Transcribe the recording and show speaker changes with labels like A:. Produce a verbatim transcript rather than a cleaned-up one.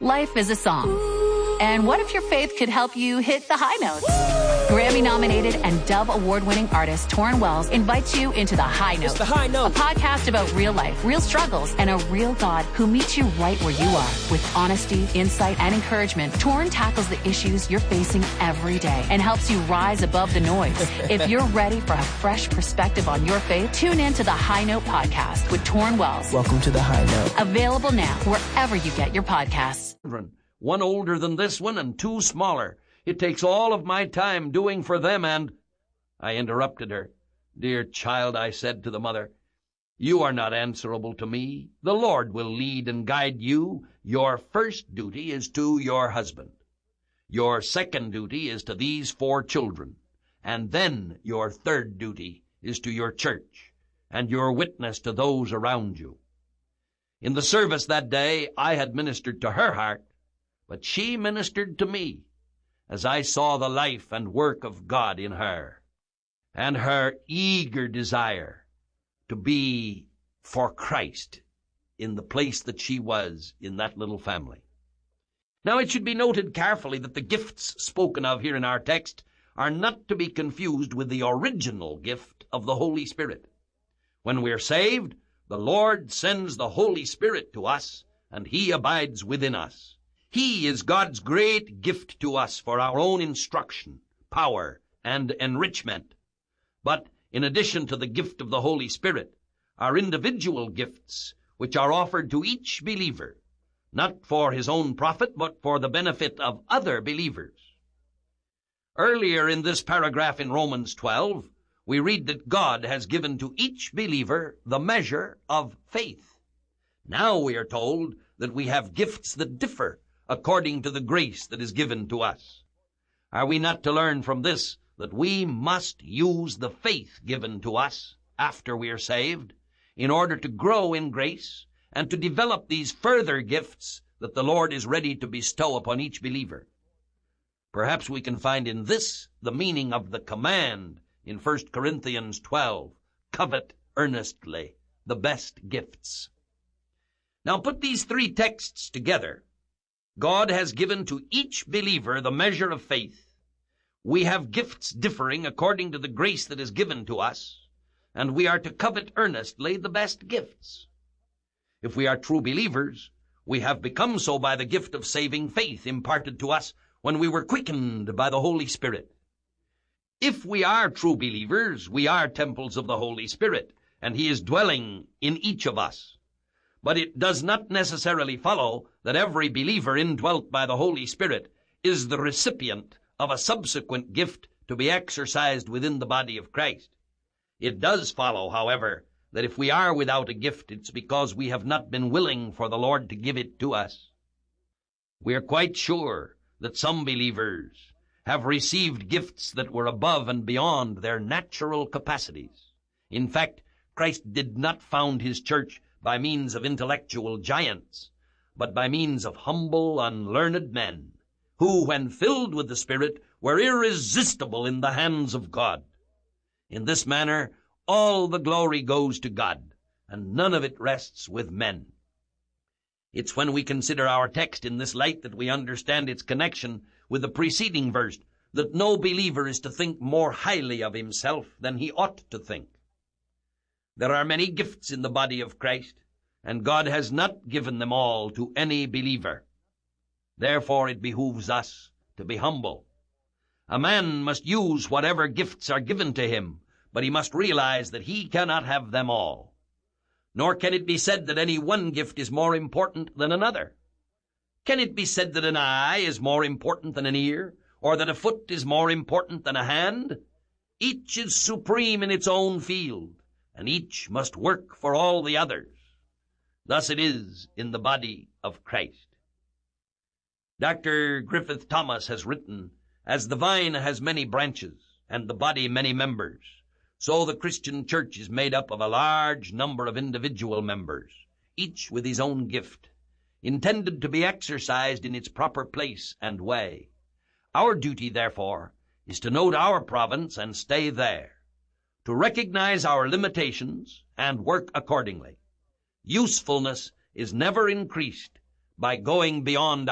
A: Life is a song. And what if your faith could help you hit the high notes? Grammy-nominated and Dove Award-winning artist Torrin Wells invites you into The High Note.
B: It's The High Note.
A: A podcast about real life, real struggles, and a real God who meets you right where you are. With honesty, insight, and encouragement, Torrin tackles the issues you're facing every day and helps you rise above the noise. If you're ready for a fresh perspective on your faith, tune in to The High Note podcast with Torrin Wells.
B: Welcome to The High Note.
A: Available now wherever you get your podcasts.
C: One older than this one and two smaller. It takes all of my time doing for them and... I interrupted her. Dear child, I said to the mother, you are not answerable to me. The Lord will lead and guide you. Your first duty is to your husband. Your second duty is to these four children. And then your third duty is to your church and your witness to those around you. In the service that day, I had ministered to her heart, but she ministered to me as I saw the life and work of God in her and her eager desire to be for Christ in the place that she was in that little family. Now, it should be noted carefully that the gifts spoken of here in our text are not to be confused with the original gift of the Holy Spirit. When we're saved, the Lord sends the Holy Spirit to us, and He abides within us. He is God's great gift to us for our own instruction, power, and enrichment. But in addition to the gift of the Holy Spirit, are individual gifts which are offered to each believer, not for his own profit, but for the benefit of other believers. Earlier in this paragraph in Romans twelve, we read that God has given to each believer the measure of faith. Now we are told that we have gifts that differ according to the grace that is given to us. Are we not to learn from this that we must use the faith given to us after we are saved in order to grow in grace and to develop these further gifts that the Lord is ready to bestow upon each believer? Perhaps we can find in this the meaning of the command in First Corinthians twelve, covet earnestly the best gifts. Now put these three texts together. God has given to each believer the measure of faith. We have gifts differing according to the grace that is given to us, and we are to covet earnestly the best gifts. If we are true believers, we have become so by the gift of saving faith imparted to us when we were quickened by the Holy Spirit. If we are true believers, we are temples of the Holy Spirit, and He is dwelling in each of us. But it does not necessarily follow that every believer indwelt by the Holy Spirit is the recipient of a subsequent gift to be exercised within the body of Christ. It does follow, however, that if we are without a gift, it's because we have not been willing for the Lord to give it to us. We are quite sure that some believers have received gifts that were above and beyond their natural capacities. In fact, Christ did not found His church by means of intellectual giants, but by means of humble, unlearned men, who, when filled with the Spirit, were irresistible in the hands of God. In this manner, all the glory goes to God, and none of it rests with men. It's when we consider our text in this light that we understand its connection with the preceding verse, that no believer is to think more highly of himself than he ought to think. There are many gifts in the body of Christ, and God has not given them all to any believer. Therefore it behooves us to be humble. A man must use whatever gifts are given to him, but he must realize that he cannot have them all. Nor can it be said that any one gift is more important than another. Can it be said that an eye is more important than an ear, or that a foot is more important than a hand? Each is supreme in its own field, and each must work for all the others. Thus it is in the body of Christ. Doctor Griffith Thomas has written, as the vine has many branches, and the body many members, so the Christian church is made up of a large number of individual members, each with his own gift, intended to be exercised in its proper place and way. Our duty, therefore, is to note our province and stay there, to recognize our limitations and work accordingly. Usefulness is never increased by going beyond